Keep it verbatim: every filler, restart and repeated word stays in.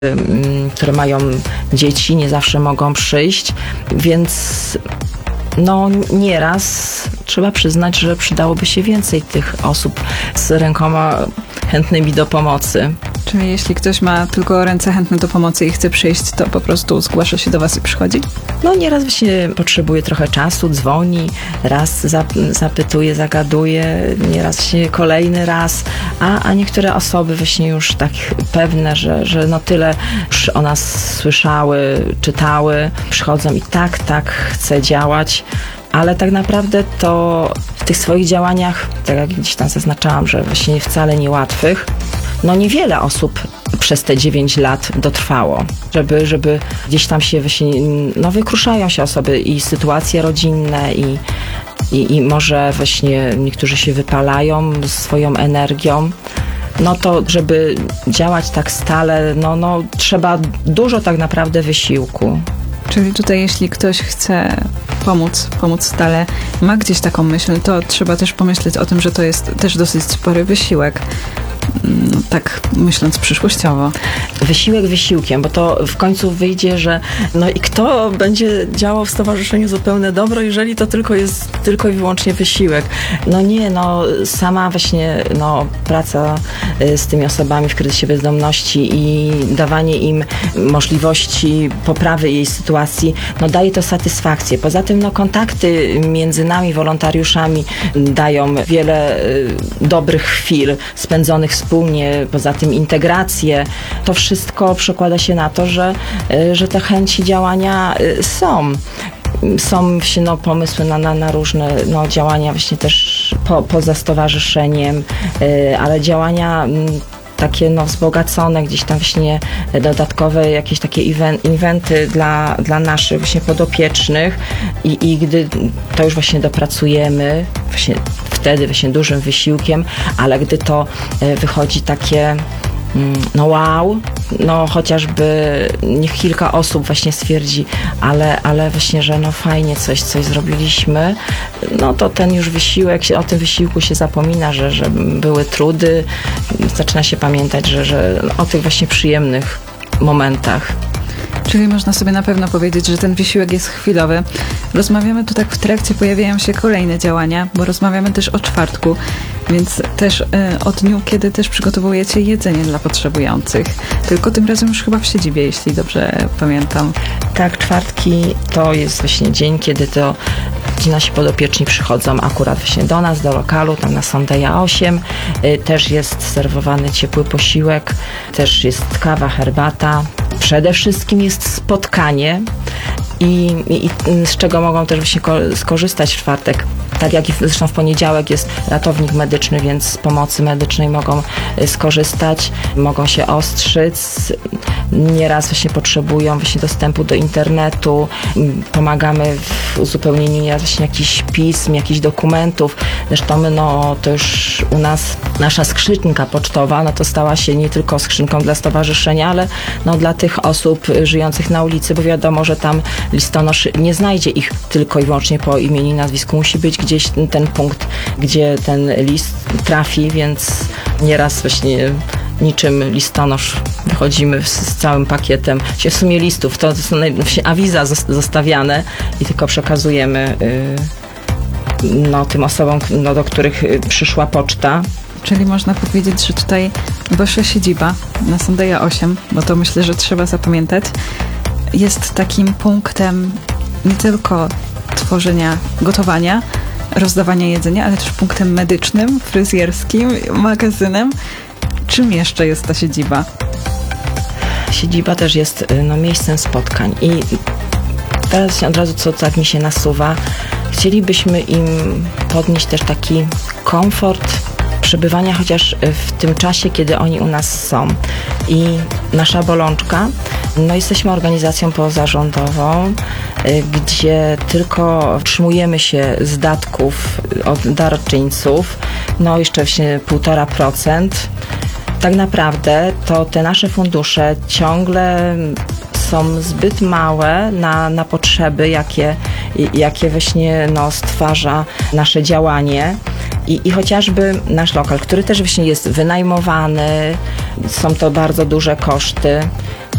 które mają dzieci, nie zawsze mogą przyjść, więc no nieraz trzeba przyznać, że przydałoby się więcej tych osób z rękoma chętnymi do pomocy. Czyli jeśli ktoś ma tylko ręce chętne do pomocy i chce przyjść, to po prostu zgłasza się do was i przychodzi? No nieraz właśnie potrzebuje trochę czasu, dzwoni, raz zap- zapytuje, zagaduje, nieraz się kolejny raz, a, a niektóre osoby właśnie już tak pewne, że, że no tyle już o nas słyszały, czytały, przychodzą i tak, tak chcę działać. Ale tak naprawdę to w tych swoich działaniach, tak jak gdzieś tam zaznaczałam, że właśnie wcale niełatwych, no niewiele osób przez te dziewięć lat dotrwało, żeby, żeby gdzieś tam się właśnie, no wykruszają się osoby i sytuacje rodzinne i, i, i może właśnie niektórzy się wypalają swoją energią. No to, żeby działać tak stale, no, no trzeba dużo tak naprawdę wysiłku. Czyli tutaj jeśli ktoś chce pomóc, pomóc stale, ma gdzieś taką myśl, to trzeba też pomyśleć o tym, że to jest też dosyć spory wysiłek. No, tak myśląc przyszłościowo. Wysiłek wysiłkiem, bo to w końcu wyjdzie, że no i kto będzie działał w Stowarzyszeniu Zupełne Dobro, jeżeli to tylko jest tylko i wyłącznie wysiłek. No nie, no sama właśnie no, praca z tymi osobami w kryzysie bezdomności i dawanie im możliwości poprawy jej sytuacji, no daje to satysfakcję. Poza tym no kontakty między nami, wolontariuszami dają wiele y, dobrych chwil spędzonych wspólnie, poza tym integracje. To wszystko przekłada się na to, że, że te chęci działania są. Są właśnie no, pomysły na, na, na różne no, działania właśnie też po, poza stowarzyszeniem, ale działania takie no, wzbogacone, gdzieś tam właśnie dodatkowe jakieś takie eventy dla, dla naszych właśnie podopiecznych i, i gdy to już właśnie dopracujemy, właśnie wtedy właśnie dużym wysiłkiem, ale gdy to wychodzi takie no wow, no chociażby niech kilka osób właśnie stwierdzi, ale, ale właśnie, że no fajnie coś, coś zrobiliśmy, no to ten już wysiłek, o tym wysiłku się zapomina, że, że były trudy, zaczyna się pamiętać, że, że o tych właśnie przyjemnych momentach. Czyli można sobie na pewno powiedzieć, że ten wysiłek jest chwilowy. Rozmawiamy tu tak w trakcie, pojawiają się kolejne działania, bo rozmawiamy też o czwartku, więc też y, o dniu, kiedy też przygotowujecie jedzenie dla potrzebujących. Tylko tym razem już chyba w siedzibie, jeśli dobrze pamiętam. Tak, czwartki to jest właśnie dzień, kiedy to ci nasi podopieczni przychodzą akurat właśnie do nas, do lokalu, tam na Sondeja osiem. Y, też jest serwowany ciepły posiłek, też jest kawa, herbata. Przede wszystkim jest spotkanie i, i, i z czego mogą też właśnie skorzystać w czwartek. Tak jak i zresztą w poniedziałek jest ratownik medyczny, więc z pomocy medycznej mogą skorzystać, mogą się ostrzyc. Nieraz właśnie potrzebują właśnie dostępu do internetu. Pomagamy w uzupełnieniu nieraz właśnie jakichś pism, jakichś dokumentów. Zresztą no, to już u nas nasza skrzynka pocztowa, no to stała się nie tylko skrzynką dla stowarzyszenia, ale no, dla tych osób żyjących na ulicy, bo wiadomo, że tam listonosz nie znajdzie ich tylko i wyłącznie po imieniu i nazwisku. Musi być gdzieś ten, ten punkt, gdzie ten list trafi, więc nieraz właśnie niczym listonosz wychodzimy z, z całym pakietem. W sumie listów, to, to są awiza zostawiane i tylko przekazujemy yy, no, tym osobom, no, do których przyszła poczta. Czyli można powiedzieć, że tutaj wasza siedziba na Sondeja osiem, bo to myślę, że trzeba zapamiętać, jest takim punktem nie tylko tworzenia, gotowania, rozdawania jedzenia, ale też punktem medycznym, fryzjerskim, magazynem. Czym jeszcze jest ta siedziba? Siedziba też jest no, miejscem spotkań i teraz od razu co tak mi się nasuwa, chcielibyśmy im podnieść też taki komfort przebywania chociaż w tym czasie, kiedy oni u nas są. I nasza bolączka, no jesteśmy organizacją pozarządową, gdzie tylko utrzymujemy się z datków od darczyńców, no jeszcze właśnie półtora procent. Tak naprawdę to te nasze fundusze ciągle są zbyt małe na, na potrzeby, jakie, jakie właśnie no, stwarza nasze działanie. I, I chociażby nasz lokal, który też właśnie jest wynajmowany, są to bardzo duże koszty.